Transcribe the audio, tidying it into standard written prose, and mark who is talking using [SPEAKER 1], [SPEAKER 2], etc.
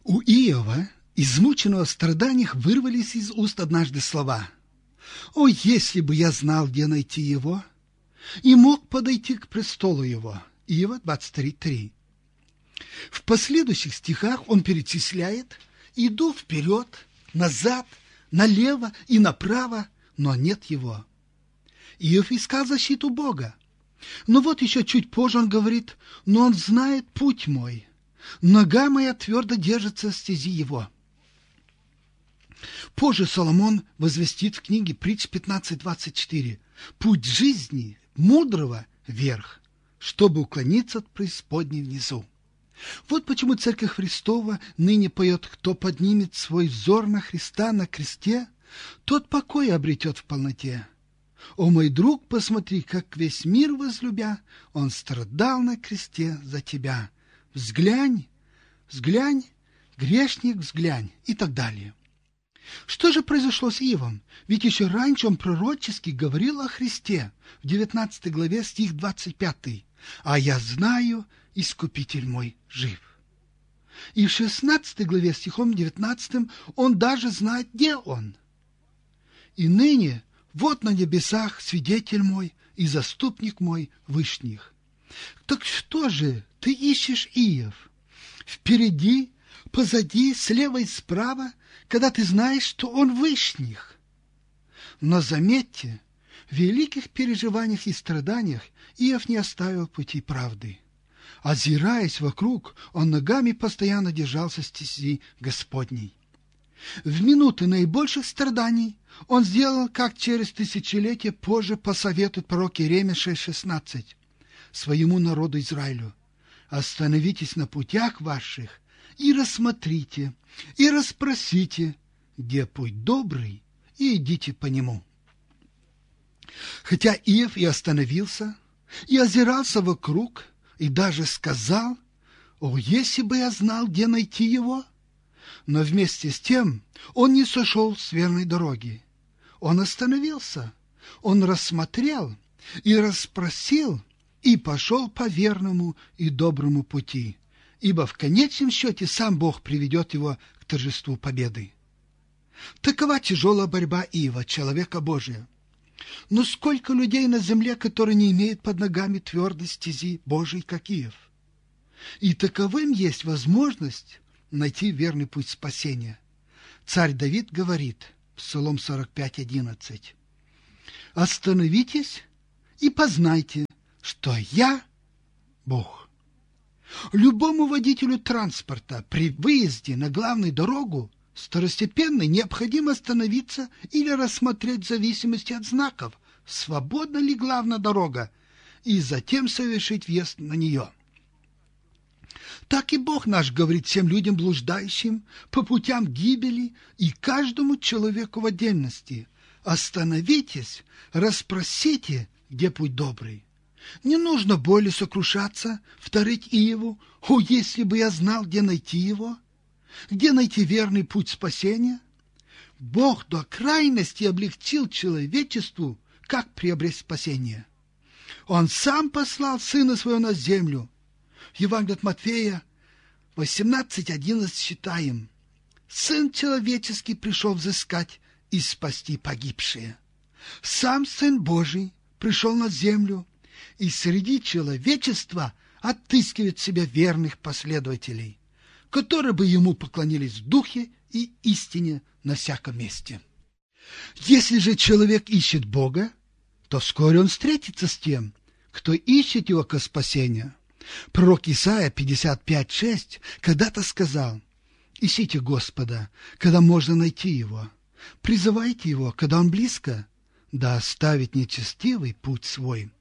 [SPEAKER 1] У Иова, измученного в страданиях, вырвались из уст однажды слова: «О, если бы я знал, где найти его, и мог подойти к престолу его». Иова 23:3. В последующих стихах он перечисляет: «Иду вперед, назад, налево и направо, но нет его». Иов искал защиту Бога. Но вот еще чуть позже он говорит: «Но он знает путь мой, нога моя твердо держится стези его». Позже Соломон возвестит в книге Притч 15:24: «Путь жизни мудрого вверх, чтобы уклониться от преисподней внизу». Вот почему Церковь Христова ныне поет: «Кто поднимет свой взор на Христа на кресте, тот покой обретет в полноте. О, мой друг, посмотри, как весь мир возлюбя, он страдал на кресте за тебя. Взглянь, взглянь, грешник, взглянь», и так далее. Что же произошло с Иовом? Ведь еще раньше он пророчески говорил о Христе. В 19 главе стих 25: «А я знаю, Искупитель мой жив». И в 16 главе стихом 19 он даже знает, где он. «И ныне вот на небесах свидетель мой и заступник мой вышних». Так что же ты ищешь, Иов? Впереди, позади, слева и справа, когда ты знаешь, что он вышних? Но заметьте, в великих переживаниях и страданиях Иов не оставил пути правды. Озираясь вокруг, он ногами постоянно держался стези Господней. В минуты наибольших страданий он сделал, как через тысячелетия позже посоветует пророк Иеремия 6:16 своему народу Израилю: «Остановитесь на путях ваших и рассмотрите, и расспросите, где путь добрый, и идите по нему». Хотя Иов и остановился, и озирался вокруг, и даже сказал: «О, если бы я знал, где найти его!» Но вместе с тем он не сошел с верной дороги. Он остановился, он рассмотрел и расспросил, и пошел по верному и доброму пути, ибо в конечном счете сам Бог приведет его к торжеству победы. Такова тяжелая борьба Иова, человека Божия. Но сколько людей на земле, которые не имеют под ногами твердой стези Божией, как Иов. И таковым есть возможность найти верный путь спасения. Царь Давид говорит, Псалом 45:11: «Остановитесь и познайте, что я Бог». Любому водителю транспорта при выезде на главную дорогу второстепенно необходимо остановиться или рассмотреть в зависимости от знаков, свободна ли главная дорога, и затем совершить въезд на нее. Так и Бог наш говорит всем людям, блуждающим по путям гибели, и каждому человеку в отдельности: остановитесь, расспросите, где путь добрый. Не нужно более сокрушаться, вторить Иову: «О, если бы я знал, где найти его, где найти верный путь спасения». Бог до крайности облегчил человечеству, как приобрести спасение. Он сам послал Сына Своего на землю. В Евангелии от Матфея 18:11 читаем: «Сын человеческий пришел взыскать и спасти погибшие». Сам Сын Божий пришел на землю, и среди человечества отыскивает себе верных последователей, которые бы ему поклонились в духе и истине на всяком месте. Если же человек ищет Бога, то вскоре он встретится с тем, кто ищет его ко спасению. Пророк Исаия 55:6 когда-то сказал: «Ищите Господа, когда можно найти его, призывайте его, когда он близко, да оставит нечестивый путь свой».